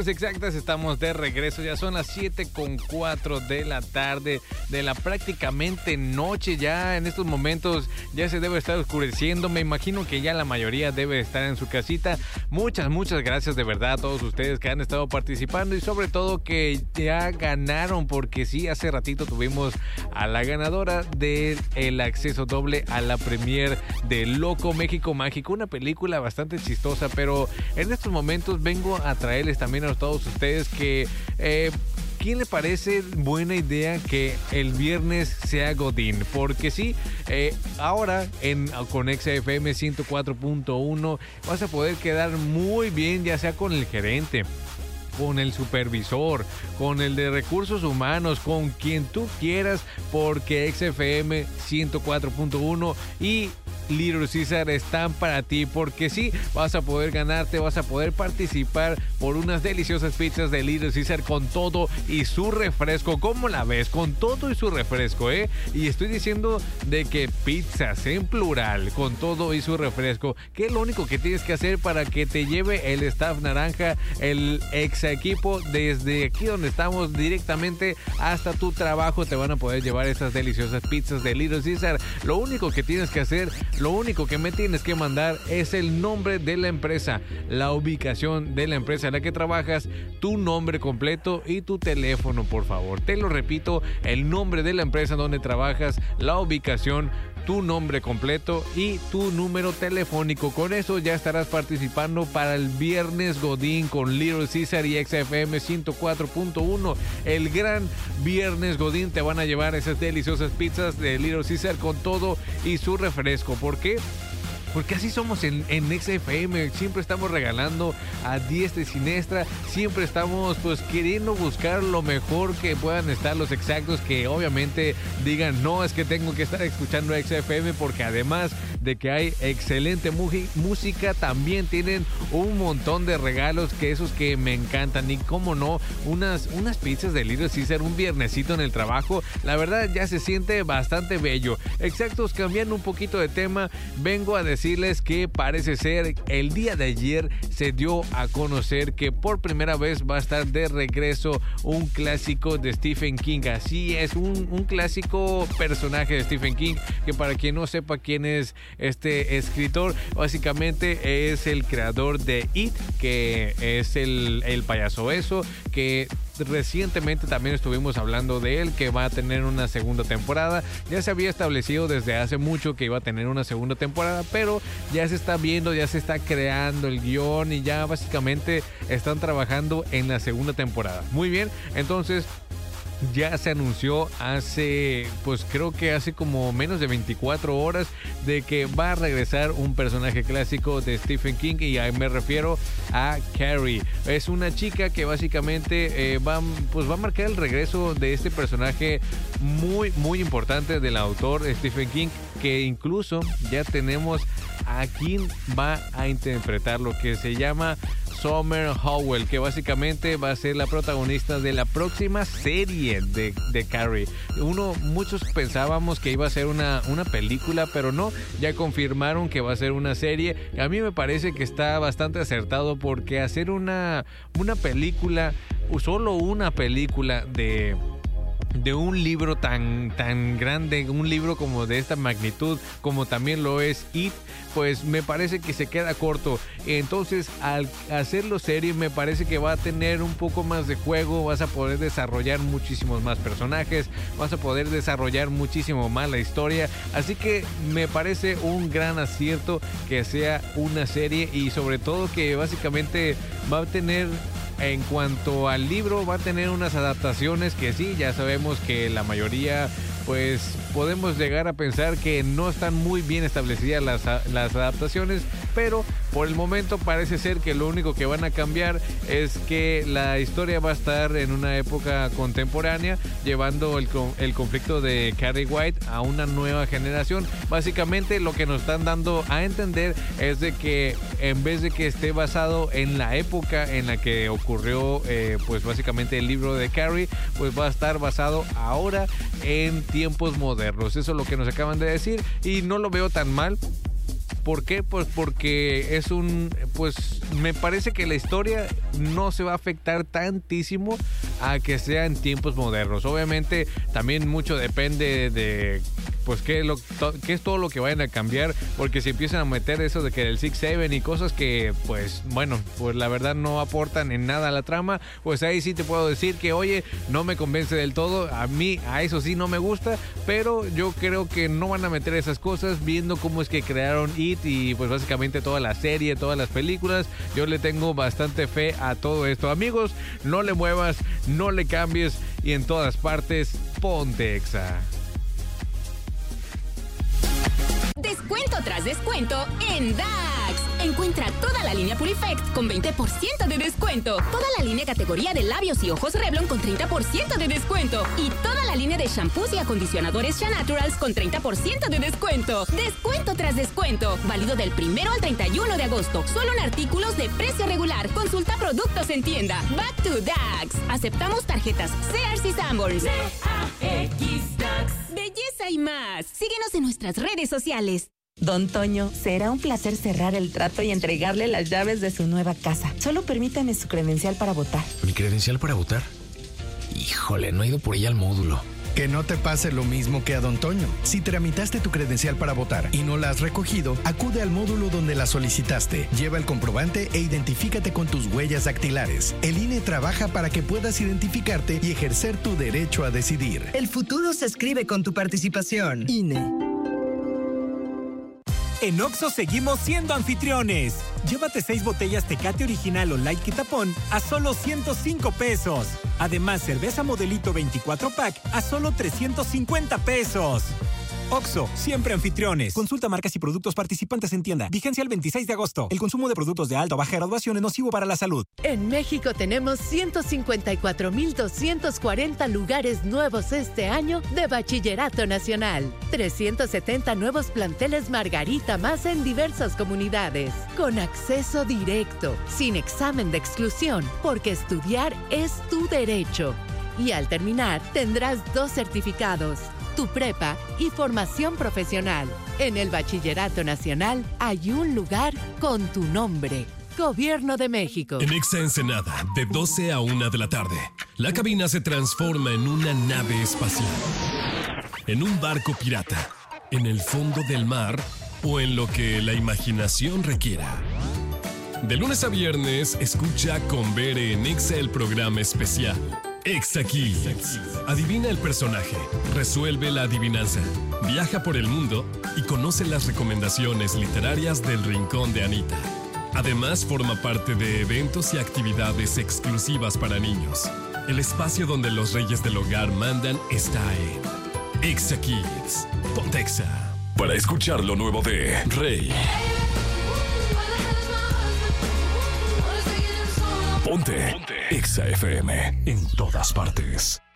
Exactas, estamos de regreso, ya son las 7:04 de la tarde de la prácticamente noche. Ya en estos momentos ya se debe estar oscureciendo, me imagino que ya la mayoría debe estar en su casita. Muchas gracias de verdad a todos ustedes que han estado participando y sobre todo que ya ganaron, porque sí, hace ratito tuvimos a la ganadora del acceso doble a la premier de Loco México Mágico, una película bastante chistosa, pero en estos momentos vengo a traerles también a todos ustedes que ¿quién le parece buena idea que el viernes sea Godín? Porque sí, ahora con XFM 104.1 vas a poder quedar muy bien, ya sea con el gerente, con el supervisor, con el de recursos humanos, con quien tú quieras, porque XFM 104.1 y Little Caesar están para ti, porque sí, vas a poder ganarte, vas a poder participar por unas deliciosas pizzas de Little Caesar con todo y su refresco. ¿Cómo la ves? Con todo y su refresco, y estoy diciendo de que pizzas en plural, con todo y su refresco. ¿Qué es lo único que tienes que hacer para que te lleve el staff naranja, el ex equipo, desde aquí donde estamos directamente hasta tu trabajo? Te van a poder llevar estas deliciosas pizzas de Little Caesar. Lo único que tienes que hacer, lo único que me tienes que mandar es el nombre de la empresa, la ubicación de la empresa en la que trabajas, tu nombre completo y tu teléfono, por favor. Te lo repito, el nombre de la empresa donde trabajas, la ubicación, tu nombre completo y tu número telefónico. Con eso ya estarás participando para el viernes Godín con Little Caesar y XFM 104.1. El gran viernes Godín, te van a llevar esas deliciosas pizzas de Little Caesar con todo y su refresco. ¿Por qué? Porque así somos en XFM, siempre estamos regalando a diestra y siniestra, siempre estamos queriendo buscar lo mejor que puedan estar los exactos, que obviamente digan, no, es que tengo que estar escuchando XFM, porque además de que hay excelente música, también tienen un montón de regalos, que esos que me encantan, y cómo no, unas pizzas de Little Caesar un viernesito en el trabajo, la verdad ya se siente bastante bello. Exactos, cambiando un poquito de tema, vengo a decirles que parece ser el día de ayer se dio a conocer que por primera vez va a estar de regreso un clásico de Stephen King. Así es, un clásico personaje de Stephen King, que para quien no sepa quién es este escritor, básicamente es el creador de It, que es el payaso eso, que recientemente también estuvimos hablando de él, que va a tener una segunda temporada. Ya se había establecido desde hace mucho que iba a tener una segunda temporada, pero ya se está viendo, ya se está creando el guión y ya básicamente están trabajando en la segunda temporada. Muy bien, entonces ya se anunció hace, creo que hace como menos de 24 horas de que va a regresar un personaje clásico de Stephen King, y me refiero a Carrie. Es una chica que básicamente va a marcar el regreso de este personaje muy importante del autor Stephen King, que incluso ya tenemos a quien va a interpretar, lo que se llama Summer Howell, que básicamente va a ser la protagonista de la próxima serie de Carrie. Muchos pensábamos que iba a ser una película, pero no, ya confirmaron que va a ser una serie. A mí me parece que está bastante acertado, porque hacer una película, solo una película de un libro tan grande, un libro como de esta magnitud, como también lo es It, pues me parece que se queda corto. Entonces, al hacerlo serie, me parece que va a tener un poco más de juego, vas a poder desarrollar muchísimos más personajes, vas a poder desarrollar muchísimo más la historia, así que me parece un gran acierto que sea una serie, y sobre todo que básicamente va a tener, en cuanto al libro, va a tener unas adaptaciones que sí, ya sabemos que la mayoría, podemos llegar a pensar que no están muy bien establecidas las adaptaciones, pero por el momento parece ser que lo único que van a cambiar es que la historia va a estar en una época contemporánea, llevando el conflicto de Carrie White a una nueva generación. Básicamente lo que nos están dando a entender es de que en vez de que esté basado en la época en la que ocurrió básicamente el libro de Carrie, pues va a estar basado ahora en tiempos modernos. Eso es lo que nos acaban de decir, y no lo veo tan mal, ¿Por qué? Pues porque me parece que la historia no se va a afectar tantísimo a que sea en tiempos modernos. Obviamente también mucho depende de pues qué es todo lo que vayan a cambiar, porque si empiezan a meter eso de que el 6-7 y cosas que pues la verdad no aportan en nada a la trama, pues ahí sí te puedo decir que oye, no me convence del todo. A mí a eso sí no me gusta, pero yo creo que no van a meter esas cosas viendo cómo es que crearon It y pues básicamente toda la serie, todas las películas. Yo le tengo bastante fe a todo esto. Amigos, no le muevas, no le cambies y en todas partes ponte Exa. Descuento tras descuento en DAX. Encuentra toda la línea Purifect con 20% de descuento. Toda la línea categoría de labios y ojos Revlon con 30% de descuento. Y toda la línea de shampoos y acondicionadores Shanaturals con 30% de descuento. Descuento tras descuento. Válido del 1 al 31 de agosto. Solo en artículos de precio regular. Consulta productos en tienda. Back to DAX. Aceptamos tarjetas Sears y Sanborns. DAX DAX. Belleza y más. Síguenos en nuestras redes sociales. Don Toño, será un placer cerrar el trato y entregarle las llaves de su nueva casa. Solo permítame su credencial para votar. ¿Mi credencial para votar? Híjole, no he ido por ella al módulo. Que no te pase lo mismo que a Don Toño. Si tramitaste tu credencial para votar y no la has recogido, acude al módulo donde la solicitaste. Lleva el comprobante e identifícate con tus huellas dactilares. El INE trabaja para que puedas identificarte y ejercer tu derecho a decidir. El futuro se escribe con tu participación. INE. En Oxxo seguimos siendo anfitriones. Llévate 6 botellas Tecate Original o Light Quitapón a solo 105 pesos. Además, cerveza Modelito 24 pack a solo 350 pesos. Oxxo, siempre anfitriones. Consulta marcas y productos participantes en tienda. Vigencia el 26 de agosto. El consumo de productos de alta o baja graduación es nocivo para la salud. En México tenemos 154,240 lugares nuevos este año de Bachillerato Nacional. 370 nuevos planteles Margarita más en diversas comunidades. Con acceso directo, sin examen de exclusión, porque estudiar es tu derecho. Y al terminar, tendrás 2 certificados. Tu prepa y formación profesional. En el Bachillerato Nacional hay un lugar con tu nombre. Gobierno de México. En Exa Ensenada, de 12 a 1 de la tarde, la cabina se transforma en una nave espacial, en un barco pirata, en el fondo del mar o en lo que la imaginación requiera. De lunes a viernes, escucha con Bere en Exa el programa especial Exa Kids. Adivina el personaje, resuelve la adivinanza, viaja por el mundo y conoce las recomendaciones literarias del Rincón de Anita. Además, forma parte de eventos y actividades exclusivas para niños. El espacio donde los reyes del hogar mandan está en Exa Kids. Ponte Exa. Para escuchar lo nuevo de Rey. Ponte Exa FM en todas partes.